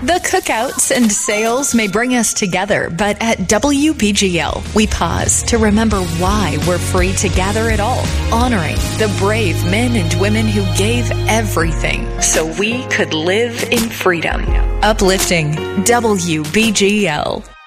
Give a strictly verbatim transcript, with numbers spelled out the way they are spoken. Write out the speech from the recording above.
The cookouts and sales may bring us together, but at W B G L, we pause to remember why we're free to gather at all, honoring the brave men and women who gave everything so we could live in freedom. Uplifting W B G L.